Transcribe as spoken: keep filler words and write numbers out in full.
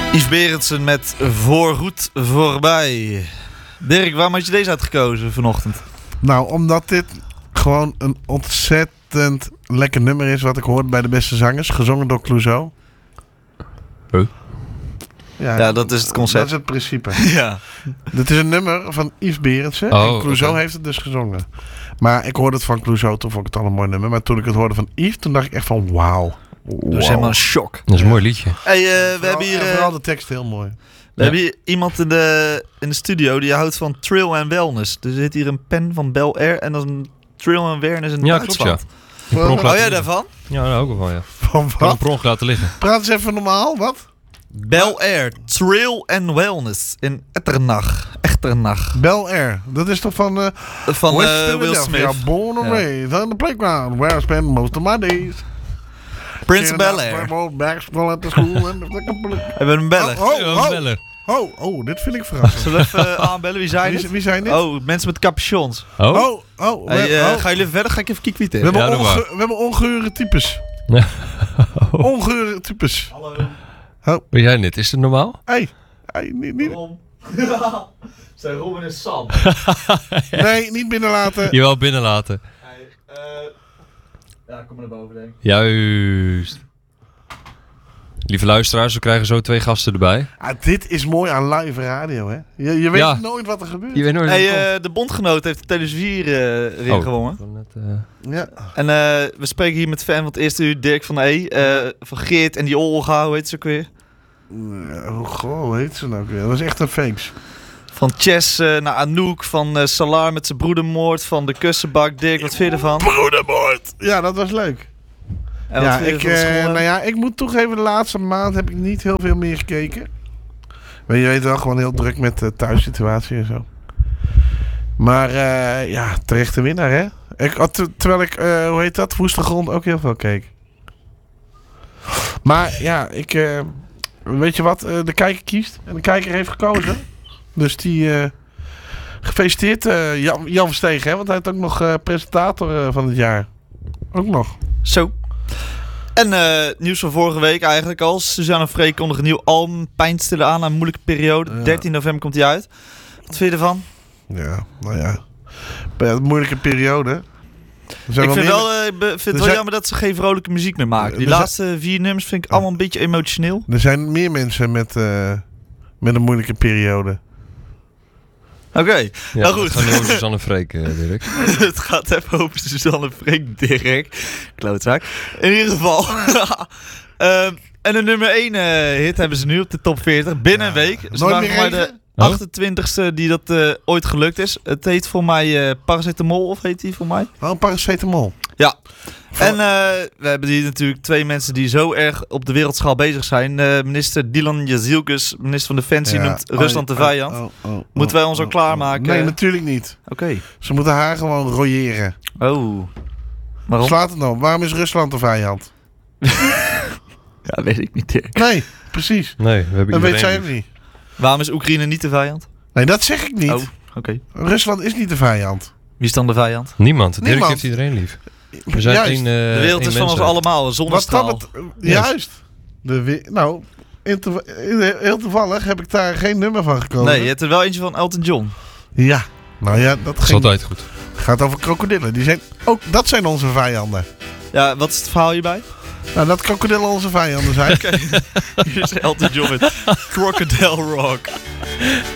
Yves Berendsen met Voorgoed Voorbij. Dirk, waarom had je deze uitgekozen vanochtend? Nou, omdat dit gewoon een ontzettend lekker nummer is wat ik hoorde bij de beste zangers. Gezongen door Clouseau. Huh? Ja, Ja, dat is het concept. Dat is het principe. Ja. Dit is een nummer van Yves Berendsen. Oh, en Clouseau okay. heeft het dus gezongen. Maar ik hoorde het van Clouseau, toen vond ik het al een mooi nummer. Maar toen ik het hoorde van Yves, toen dacht ik echt van wauw. Dat Wow. is helemaal een shock. Dat is een mooi liedje. Hey, uh, we Vooral- hebben hier, en uh, vooral de tekst heel mooi. we Ja. hebben hier iemand in de, in de studio die houdt van trail en wellness. Dus er zit hier een pen van Bel Air en dat is een trail en wellness in Ja, klopt, Duitsland. ja. Per ongeluk Oh laten ja, liggen. daarvan? Ja, daar ook wel van, ja. Van Ik kan hem wat? per ongeluk laten liggen. Praat eens even normaal, wat? Bel Air, trail and wellness in Etternach. Echternach. Bel Air. Dat is toch van... Uh, Van West uh, Will Philadelphia, Smith. born and Ja. raised on the playground where I spend most of my days. Prince Bel Air. Back school at the school and We hebben een beller. Oh, Ja, oh, oh, beller. oh, oh, dit vind ik verrassend. Zullen we even uh, aanbellen? Wie zijn Wie, het? wie zijn dit? Oh, mensen met capuchons. Oh? oh, oh, we, Hey, uh, oh. Gaan jullie even verder? Ga ik even we, kiekwieten. hebben Ja, doe onge- maar. we hebben ongeure types. Ja. Ongeure types. Hallo. Ben jij dit? Is het normaal? Hey, hey, niet, niet, Rom. Zijn Robin en Sam. nee, niet binnenlaten. Je wel binnenlaten. Hey, uh, ja, kom maar naar boven, denk ik. Juist. Lieve luisteraars, we krijgen zo twee gasten erbij. Ah, dit is mooi aan live radio, hè? Je, je weet Ja. nooit wat er gebeurt. Je weet nooit Hey, wat er uh, de bondgenoot heeft de televisie uh, weer komt. gewonnen. Ik wou net, uh, Ja. En uh, we spreken hier met fan van het eerste uur, Dirk van E. Uh, van Geert en die Olga, hoe heet ze ook weer? Uh, hoe, goh, hoe heet ze nou ook weer? Dat is echt een fakes. Van Chess uh, naar Anouk, van uh, Salar met zijn broedermoord, van de kussenbak. Dirk, wat vind je ervan? Broedermoord! Ja, dat was leuk. En ja, wat vind je ik, van de eh, school? nou ja, ik moet toegeven, de laatste maand heb ik niet heel veel meer gekeken. Maar je weet wel, gewoon heel druk met de thuissituatie en zo. Maar uh, ja, terechte winnaar, hè? Ik, ter- terwijl ik, uh, hoe heet dat, Woeste Grond ook heel veel keek. Maar ja, ik, uh, weet je wat, uh, de kijker kiest. En de kijker heeft gekozen. Dus die, uh, gefeliciteerd uh, Jan, Jan Verstegen, hè? Want hij is ook nog uh, presentator uh, van het jaar. Ook nog. Zo. En uh, nieuws van vorige week eigenlijk al. Suzanne Freek kondigt een nieuw album, Pijnstiller, aan, een moeilijke periode. Ja. dertien november komt hij uit. Wat vind je ervan? Ja, nou ja. Bij een moeilijke periode. Er zijn Ik vind, meer- wel, uh, ik be- vind het wel zijn- jammer dat ze geen vrolijke muziek meer maken. Die Er zijn- laatste vier nummers vind ik allemaal een beetje emotioneel. Er zijn meer mensen met, uh, met een moeilijke periode. Oké, ja, nou goed. Het gaat nu over Suzanne Freek, uh, Dirk. Het gaat even over Suzanne Freek, Dirk. Klootzaak. In ieder geval. um, en de nummer één uh, hit hebben ze nu op de top veertig. Binnen Ja. een week. Ze Nooit waren meer voor mij de regen? Oh. achtentwintigste die dat uh, ooit gelukt is. Het heet voor mij uh, Paracetamol, of heet die voor mij? Oh, een paracetamol. Ja. Voor- En uh, we hebben hier natuurlijk twee mensen die zo erg op de wereldschaal bezig zijn. Uh, minister Dylan Jazielkus, minister van Defensie, Ja. noemt Oh, Rusland de oh, vijand. oh, oh, oh, Moeten wij ons oh, ook klaarmaken? Nee, natuurlijk niet. Oké. Ze moeten haar gewoon royeren. Oh. Waarom? Slaat het nou. Waarom is Rusland de vijand? Ja, weet ik niet, Dirk. Nee, precies. Nee, we hebben Dat weet iedereen zij ook lief. niet. Waarom is Oekraïne niet de vijand? Nee, dat zeg ik niet. Oh, oké. Rusland is niet de vijand. Wie is dan de vijand? Niemand. Dirk Niemand. heeft iedereen lief. We zijn Juist. één, uh, De wereld één is van ons mensheid. allemaal, een Wat zonnestraal. dat het, juist. De we- nou, in to- in- heel toevallig heb ik daar geen nummer van gekozen. Nee, je hebt er wel eentje van Elton John. Ja. Nou ja, dat Dat is ging, altijd goed. gaat over krokodillen. Die zijn, ook dat zijn onze vijanden. Ja, wat is het verhaal hierbij? Nou, dat krokodillen onze vijanden zijn. Hier is Elton John met Crocodile Rock.